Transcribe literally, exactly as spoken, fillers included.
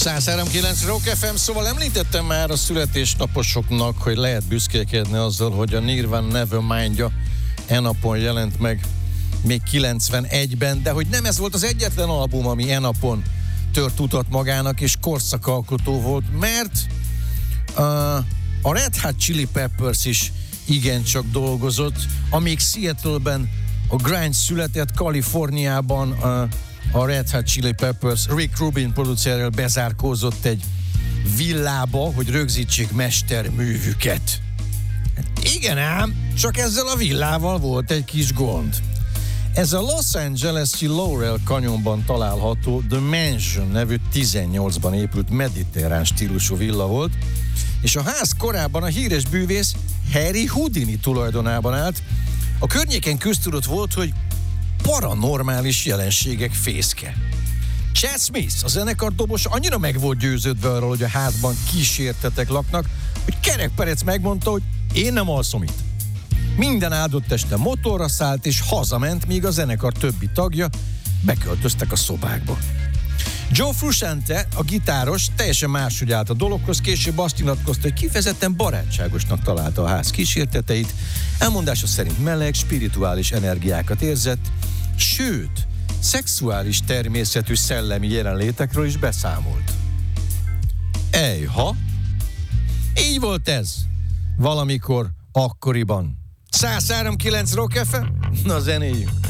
száz három kilenc Rock ef em, szóval említettem már a születésnaposoknak, hogy lehet büszkélkedni azzal, hogy a Nirvana Nevermind-ja e napon jelent meg még kilencvenegyben, de hogy nem ez volt az egyetlen album, ami e napon tört utat magának és korszakalkotó volt, mert uh, a Red Hot Chili Peppers is igencsak dolgozott, amíg Seattle-ben a grunge született, Kaliforniában uh, a Red Hot Chili Peppers Rick Rubin producerrel bezárkózott egy villába, hogy rögzítsék mesterművüket. Hát igen ám, csak ezzel a villával volt egy kis gond. Ez a Los Angeles-i Laurel Canyonban található The Mansion nevű tizennyolcban épült mediterrán stílusú villa volt, és a ház korábban a híres bűvész Harry Houdini tulajdonában állt. A környéken köztudott volt, hogy paranormális jelenségek fészke. Chad Smith, a zenekar dobos annyira meg volt győződve arról, hogy a házban kísértetek laknak, hogy kerekperec megmondta, hogy én nem alszom itt. Minden áldott este motorra szállt és hazament, míg a zenekar többi tagja beköltöztek a szobákba. Joe Frusciante, a gitáros, teljesen máshogy állt a dologhoz, később azt nyilatkozta, hogy kifejezetten barátságosnak találta a ház kísérteteit, elmondása szerint meleg, spirituális energiákat érzett, sőt, szexuális természetű szellemi jelenlétekről is beszámolt. Ejha! Így volt ez valamikor akkoriban. száz három kilenc Rock ef em, na zenéjünk!